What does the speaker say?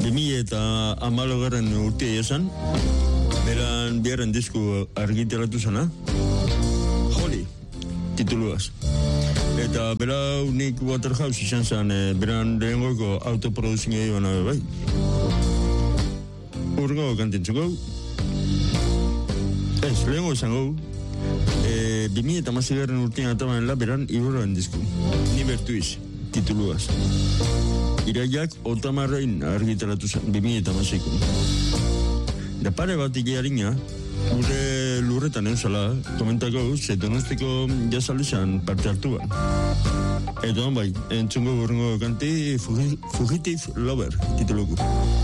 2014 urtea esan, beran biharren disku argitaratu zena, Holly, tituluaz. Eta berau Nick Waterhouse izan zen, beran lehengoiko autoproduzioa joan bai. Urgo kantentzuko. Ez, lehengo izango. 2016 urtean atabanen beran iborroen disku. Ni bertuiz, tituluaz. Iraiak otamarrein argitaratu zen, 2016ko. Da pare bat ikiarina, gure lurretan eusala, komentako, ze Donostiko jazalizan parte hartu ban. Edo bai, entzungo burrengo kanti Fugitive Lover, tituluko.